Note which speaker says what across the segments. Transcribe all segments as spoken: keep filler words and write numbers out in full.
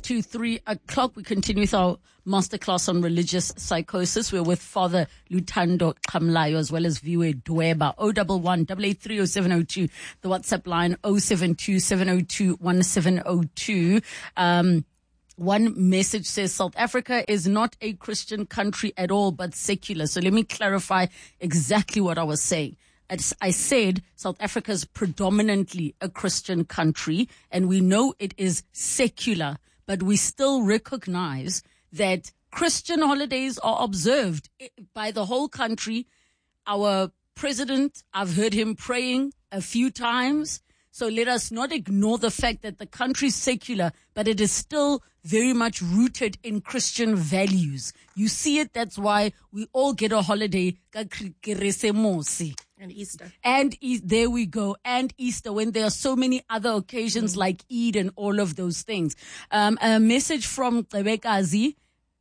Speaker 1: to three o'clock. We continue with our masterclass on religious psychosis. We're with Father Luthando Qhamlayo as well as Viwe Dweba. oh one one, eight eight three, oh seven oh two. The WhatsApp line oh seven two, seven oh two, one seven oh two. Um, One message says South Africa is not a Christian country at all, but secular. So let me clarify exactly what I was saying. As I said, South Africa is predominantly a Christian country, and we know it is secular, but we still recognize that Christian holidays are observed by the whole country. Our president, I've heard him praying a few times. So let us not ignore the fact that the country is secular, but it is still very much rooted in Christian values. You see it, that's why we all get a holiday.
Speaker 2: And Easter.
Speaker 1: And e- there we go. And Easter, when there are so many other occasions mm. like Eid and all of those things. Um, a message from Rebecca Z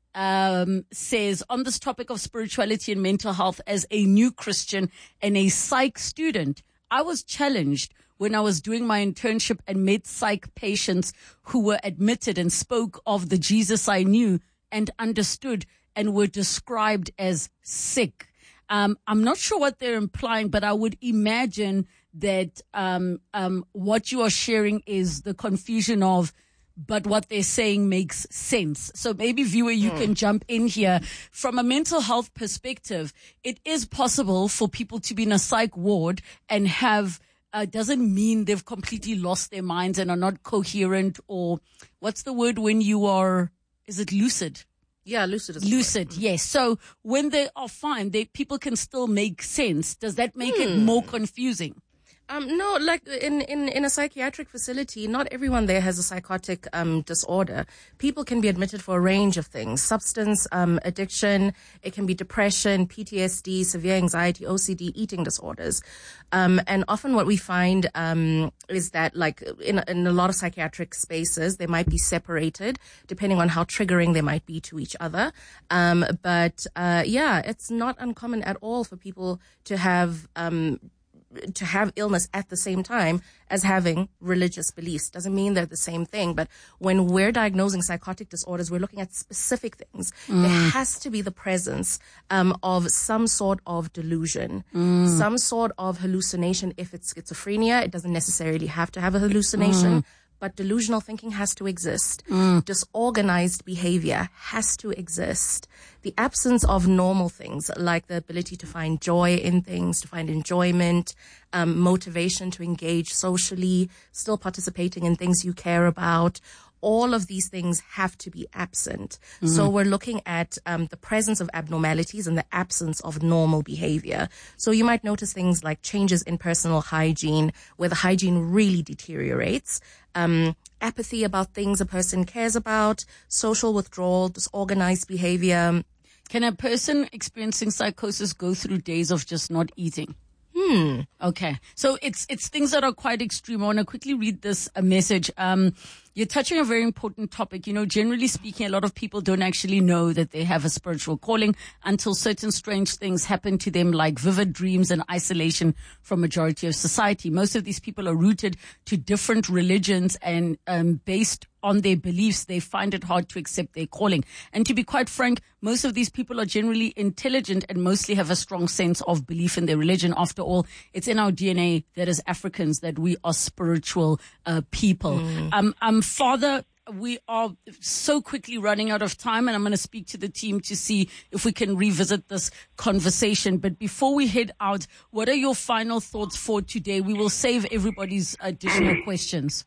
Speaker 1: um, says, on this topic of spirituality and mental health, as a new Christian and a psych student, I was challenged when I was doing my internship and met psych patients who were admitted and spoke of the Jesus I knew and understood and were described as sick. Um, I'm not sure what they're implying, but I would imagine that um, um, what you are sharing is the confusion of, but what they're saying makes sense. So maybe, viewer, you mm. can jump in here. From a mental health perspective, it is possible for people to be in a psych ward and have Uh, doesn't mean they've completely lost their minds and are not coherent, or what's the word when you are, is it lucid?
Speaker 2: Yeah, lucid. Is
Speaker 1: lucid, mm. yes. So when they are fine, they, people can still make sense. Does that make mm. it more confusing?
Speaker 2: Um, no, like in, in, in a psychiatric facility, not everyone there has a psychotic um, disorder. People can be admitted for a range of things. Substance um, addiction, it can be depression, P T S D, severe anxiety, O C D, eating disorders. Um, and often what we find um, is that, like, in, in a lot of psychiatric spaces, they might be separated, depending on how triggering they might be to each other. Um, but, uh, yeah, it's not uncommon at all for people to have um to have illness at the same time as having religious beliefs. Doesn't mean they're the same thing, but when we're diagnosing psychotic disorders, we're looking at specific things. Mm. There has to be the presence um, of some sort of delusion, mm. some sort of hallucination. If it's schizophrenia, it doesn't necessarily have to have a hallucination. Mm. But delusional thinking has to exist. Mm. Disorganized behavior has to exist. The absence of normal things, like the ability to find joy in things, to find enjoyment, um, motivation to engage socially, still participating in things you care about. All of these things have to be absent. Mm. So we're looking at um, the presence of abnormalities and the absence of normal behavior. So you might notice things like changes in personal hygiene, where the hygiene really deteriorates. Um, apathy about things a person cares about, social withdrawal, disorganized behavior.
Speaker 1: Can a person experiencing psychosis go through days of just not eating?
Speaker 2: Hmm.
Speaker 1: Okay. So it's, it's things that are quite extreme. I want to quickly read this a message. Um, you're touching a very important topic. You know, generally speaking, a lot of people don't actually know that they have a spiritual calling until certain strange things happen to them, like vivid dreams and isolation from majority of society. Most of these people are rooted to different religions, and um, based on their beliefs, they find it hard to accept their calling. And to be quite frank, most of these people are generally intelligent and mostly have a strong sense of belief in their religion. After all, it's in our D N A that as Africans that we are spiritual uh, people. Mm. Um, um, Father, we are so quickly running out of time, and I'm going to speak to the team to see if we can revisit this conversation. But before we head out, what are your final thoughts for today? We will save everybody's additional questions.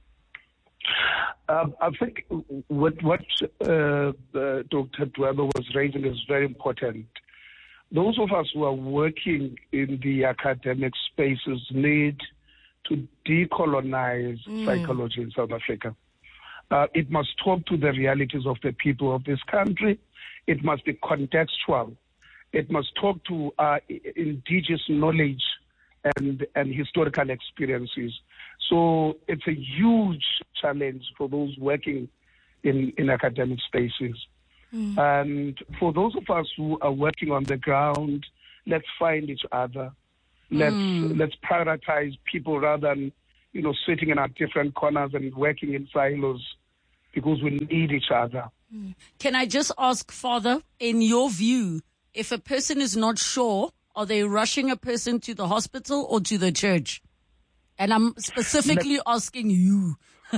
Speaker 3: Um, I think what, what uh, uh, Doctor Dweba was raising is very important. Those of us who are working in the academic spaces need to decolonize mm. psychology in South Africa. Uh, it must talk to the realities of the people of this country. It must be contextual. It must talk to uh, indigenous knowledge and, and historical experiences. So it's a huge challenge for those working in, in academic spaces. Mm. And for those of us who are working on the ground, let's find each other. Let's mm. let's prioritize people rather than, you know, sitting in our different corners and working in silos. because we need each other.
Speaker 1: Can I just ask, Father, in your view, if a person is not sure, are they rushing a person to the hospital or to the church? And I'm specifically but, asking you.
Speaker 3: To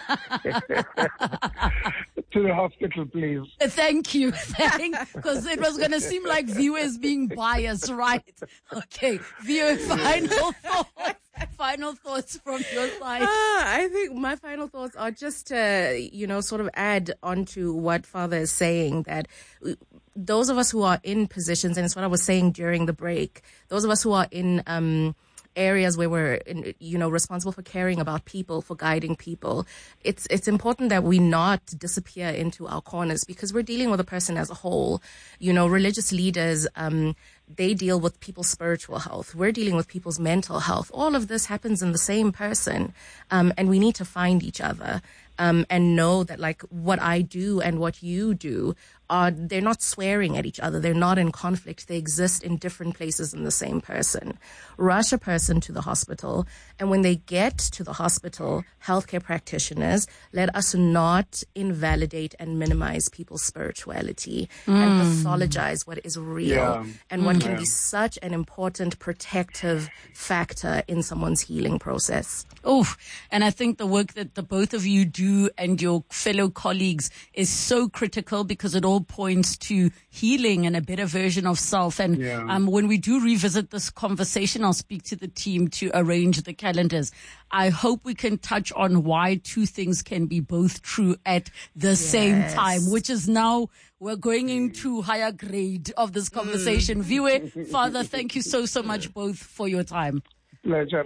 Speaker 3: the hospital, please.
Speaker 1: Thank you. Because it was going to seem like viewers being biased, right? Okay. Viewer, final thoughts. Final thoughts from your side.
Speaker 2: Uh, I think my final thoughts are just to, you know, sort of add on to what Father is saying, that those of us who are in positions, and it's what I was saying during the break, those of us who are in um areas where we're, in, you know, responsible for caring about people, for guiding people, it's it's important that we not disappear into our corners, because we're dealing with a person as a whole. You know, religious leaders, um, they deal with people's spiritual health. We're dealing with people's mental health. All of this happens in the same person, um, and we need to find each other. Um, and know that, like, what I do and what you do are, they're not swearing at each other. They're not in conflict. They exist in different places in the same person. Rush a person to the hospital. And when they get to the hospital, healthcare practitioners, let us not invalidate and minimize people's spirituality mm. and pathologize what is real
Speaker 3: yeah.
Speaker 2: and what
Speaker 3: mm.
Speaker 2: can be such an important protective factor in someone's healing process.
Speaker 1: Oh, and I think the work that the both of you do and your fellow colleagues is so critical, because it all points to healing and a better version of self. And
Speaker 3: yeah.
Speaker 1: um, when we do revisit this conversation, I'll speak to the team to arrange the calendars. I hope we can touch on why two things can be both true at the yes. same time, which is now we're going into higher grade of this conversation. Mm. Viewer, Father, thank you so, so much both for your time.
Speaker 3: Pleasure.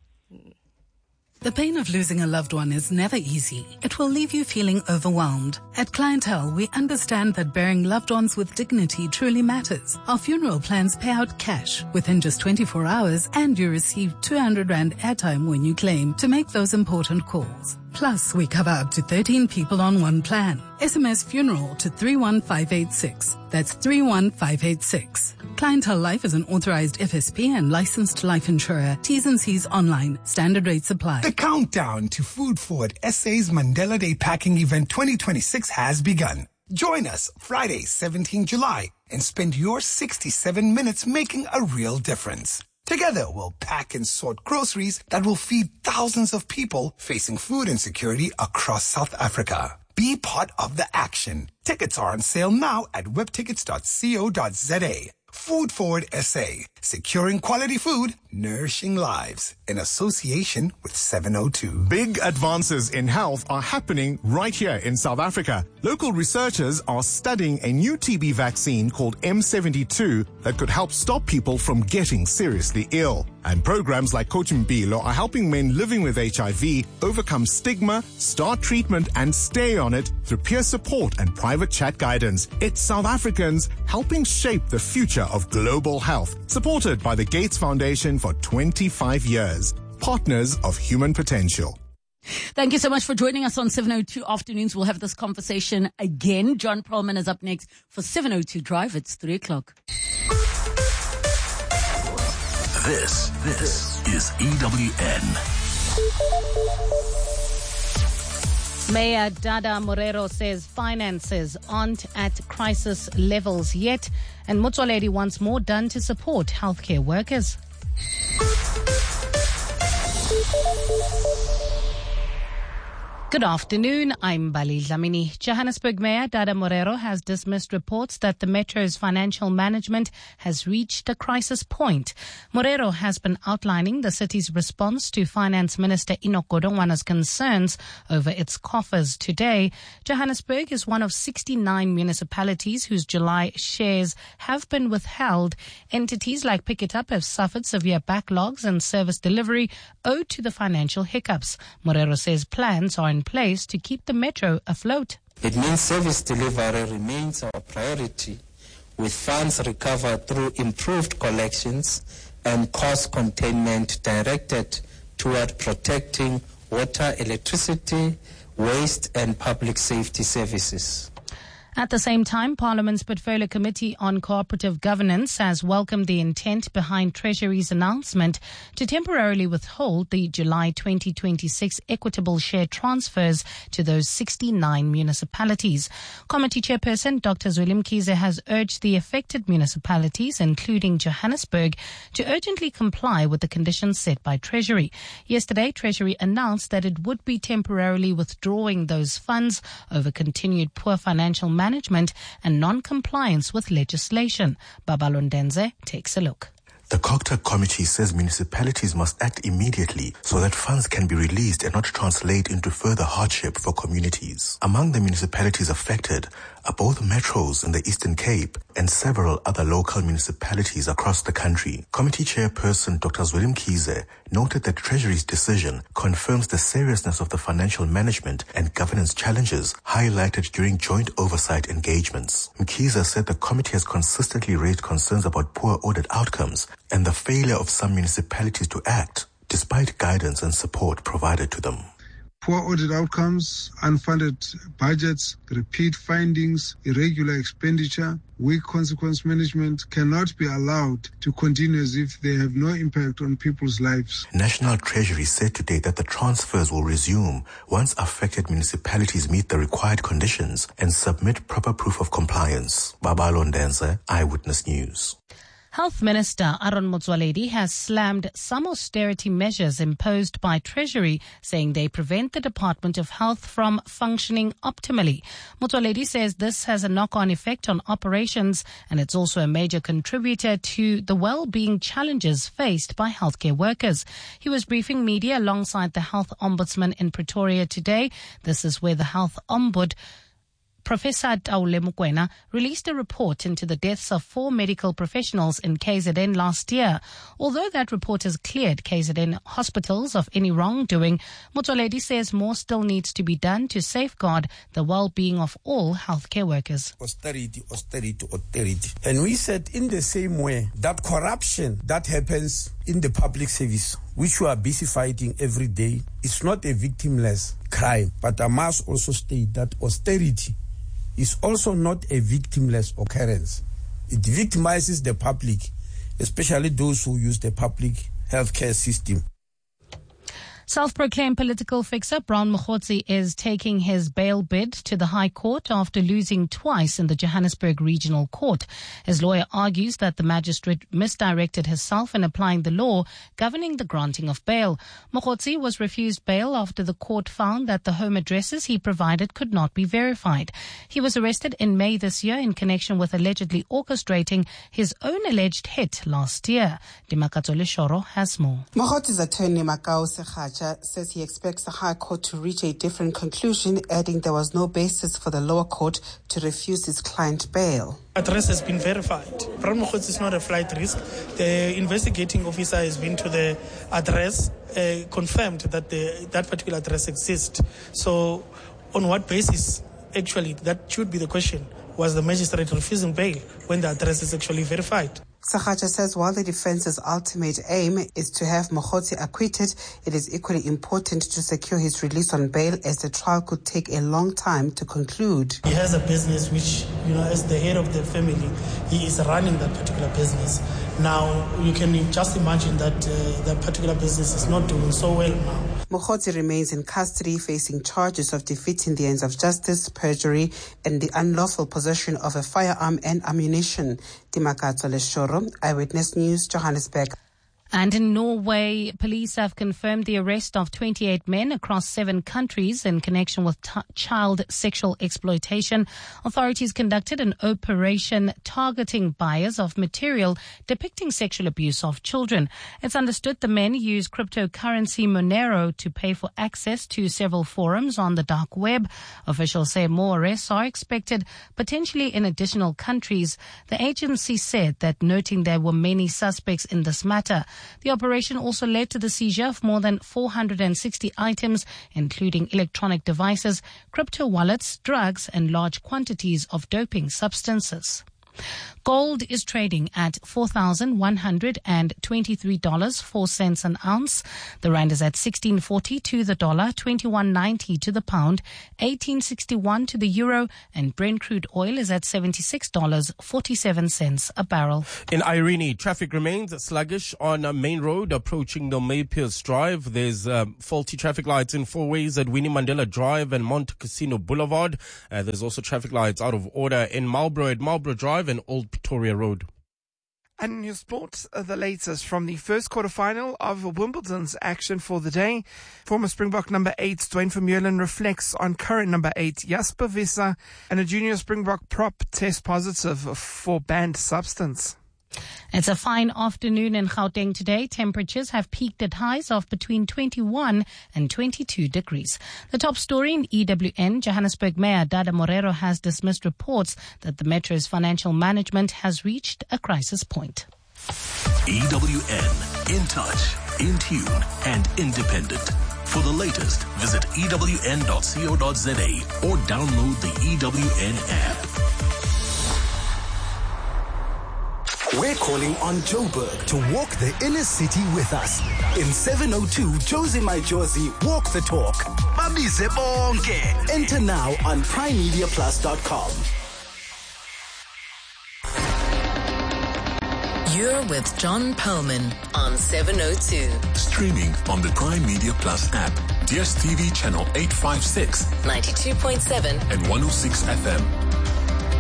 Speaker 4: The pain of losing a loved one is never easy. It will leave you feeling overwhelmed. At Clientele, we understand that burying loved ones with dignity truly matters. Our funeral plans pay out cash within just twenty-four hours, and you receive two hundred rand airtime when you claim to make those important calls. Plus, we cover up to thirteen people on one plan. S M S funeral to three one five eight six. That's three one five eight six. Clientele Life is an authorized F S P and licensed life insurer. T's and C's online. Standard rates apply.
Speaker 5: The countdown to Food Forward S A's Mandela Day Packing Event twenty twenty-six has begun. Join us Friday, seventeenth July, and spend your sixty-seven minutes making a real difference. Together, we'll pack and sort groceries that will feed thousands of people facing food insecurity across South Africa. Be part of the action. Tickets are on sale now at webtickets dot co dot za. Food Forward S A, securing quality food, nourishing lives, in association with seven oh two.
Speaker 6: Big advances in health are happening right here in South Africa. Local researchers are studying a new T B vaccine called M seventy-two that could help stop people from getting seriously ill. And programs like Cochimbilo are helping men living with H I V overcome stigma, start treatment, and stay on it through peer support and private chat guidance. It's South Africans helping shape the future of global health, supported by the Gates Foundation for twenty-five years. Partners of human potential.
Speaker 1: Thank you so much for joining us on seven oh two Afternoons. We'll have this conversation again. John Perlman is up next for seven oh two Drive. It's three o'clock.
Speaker 7: This, this is E W N.
Speaker 8: Mayor Dada Morero says finances aren't at crisis levels yet, and Motsoaledi wants more done to support healthcare workers. Good afternoon, I'm Bali Dlamini. Johannesburg Mayor Dada Morero has dismissed reports that the Metro's financial management has reached a crisis point. Morero has been outlining the city's response to Finance Minister Enoch Godongwana's concerns over its coffers today. Johannesburg is one of sixty-nine municipalities whose July shares have been withheld. Entities like Pick It Up have suffered severe backlogs and service delivery owed to the financial hiccups. Morero says plans are in place to keep the Metro afloat.
Speaker 9: It means service delivery remains our priority, with funds recovered through improved collections and cost containment directed toward protecting water, electricity, waste and public safety services.
Speaker 8: At the same time, Parliament's Portfolio Committee on Cooperative Governance has welcomed the intent behind Treasury's announcement to temporarily withhold the July twenty twenty-six equitable share transfers to those sixty-nine municipalities. Committee Chairperson Doctor Zweli Mkhize has urged the affected municipalities, including Johannesburg, to urgently comply with the conditions set by Treasury. Yesterday, Treasury announced that it would be temporarily withdrawing those funds over continued poor financial management management and non-compliance with legislation. Babalo Ndenze takes a look.
Speaker 10: The COGTA committee says municipalities must act immediately so that funds can be released and not translate into further hardship for communities. Among the municipalities affected are both metros in the Eastern Cape and several other local municipalities across the country. Committee Chairperson Doctor Zweli Mkhize noted that Treasury's decision confirms the seriousness of the financial management and governance challenges highlighted during joint oversight engagements. Mkhize said the committee has consistently raised concerns about poor audit outcomes and the failure of some municipalities to act, despite guidance and support provided to them.
Speaker 11: Poor audit outcomes, unfunded budgets, repeat findings, irregular expenditure, weak consequence management cannot be allowed to continue as if they have no impact on people's lives.
Speaker 10: National Treasury said today that the transfers will resume once affected municipalities meet the required conditions and submit proper proof of compliance. Babalo Ndenze, Eyewitness News.
Speaker 8: Health Minister Aaron Motsoaledi has slammed some austerity measures imposed by Treasury, saying they prevent the Department of Health from functioning optimally. Motsoaledi says this has a knock-on effect on operations, and it's also a major contributor to the well-being challenges faced by healthcare workers. He was briefing media alongside the Health Ombudsman in Pretoria today. This is where the Health Ombud Professor Taule Mokoena released a report into the deaths of four medical professionals in K Z N last year. Although that report has cleared K Z N hospitals of any wrongdoing, Motsoaledi says more still needs to be done to safeguard the well-being of all healthcare workers.
Speaker 12: Austerity, austerity, austerity. And we said in the same way that corruption that happens in the public service, which we are busy fighting every day, is not a victimless crime. But I must also state that austerity is also not a victimless occurrence. It victimizes the public, especially those who use the public healthcare system.
Speaker 8: Self-proclaimed political fixer Brown Mokgotsi is taking his bail bid to the High Court after losing twice in the Johannesburg Regional Court. His lawyer argues that the magistrate misdirected herself in applying the law governing the granting of bail. Mokgotsi was refused bail after the court found that the home addresses he provided could not be verified. He was arrested in May this year in connection with allegedly orchestrating his own alleged hit last year. Dimakatso Leshoro has more.
Speaker 13: Mokgotsi's attorney Makao Sekhacha says he expects the High Court to reach a different conclusion, adding there was no basis for the lower court to refuse his client bail.
Speaker 14: Address has been verified. Brown Mokgotsi is not a flight risk. The investigating officer has been to the address, uh, confirmed that the, that particular address exists. So on what basis, actually, that should be the question, was the magistrate refusing bail when the address is actually verified?
Speaker 13: Sakhacha says while the defense's ultimate aim is to have Mokgotsi acquitted, it is equally important to secure his release on bail, as the trial could take a long time to conclude.
Speaker 14: He has a business which, you know, as the head of the family, he is running that particular business. Now, you can just imagine that uh, that particular business is not doing so well now.
Speaker 13: Mokgotsi remains in custody, facing charges of defeating the ends of justice, perjury, and the unlawful possession of a firearm and ammunition. Dimakatso Leshoro, Eyewitness News, Johannesburg.
Speaker 8: And in Norway, police have confirmed the arrest of twenty-eight men across seven countries in connection with t- child sexual exploitation. Authorities conducted an operation targeting buyers of material depicting sexual abuse of children. It's understood the men use cryptocurrency Monero to pay for access to several forums on the dark web. Officials say more arrests are expected, potentially in additional countries. The agency said that, noting there were many suspects in this matter. The operation also led to the seizure of more than four hundred sixty items, including electronic devices, crypto wallets, drugs, and large quantities of doping substances. Gold is trading at four thousand one hundred twenty-three dollars and four cents an ounce. The rand is at sixteen forty to the dollar, twenty-one ninety to the pound, eighteen sixty-one to the euro, and Brent crude oil is at seventy-six dollars and forty-seven cents a barrel.
Speaker 15: In Irene, traffic remains sluggish on a main road approaching the Maypierce Drive. There's um, faulty traffic lights in four ways at Winnie Mandela Drive and Monte Cassino Boulevard. Uh, there's also traffic lights out of order in Marlborough at Marlborough Drive and Old Pretoria Road.
Speaker 16: And in your sport, uh, the latest from the first quarterfinal of Wimbledon's action for the day. Former Springbok number eight, Dwayne Vermeulen, reflects on current number eight, Jasper Visser, and a junior Springbok prop test positive for banned substance.
Speaker 8: It's a fine afternoon in Gauteng today. Temperatures have peaked at highs of between twenty-one and twenty-two degrees. The top story in E W N, Johannesburg Mayor Dada Morero has dismissed reports that the Metro's financial management has reached a crisis point.
Speaker 7: E W N, in touch, in tune, and independent. For the latest, visit E W N dot co dot za or download the E W N app.
Speaker 17: We're calling on Joburg to walk the inner city with us. In seven oh two, Josie My Josie, walk the talk. Babize bonke. Enter now on prime media plus dot com.
Speaker 18: You're with John Perlman on seven oh two.
Speaker 7: Streaming on the Prime Media Plus app, D S T V channel eight fifty-six,
Speaker 18: ninety-two point seven,
Speaker 7: and one oh six F M.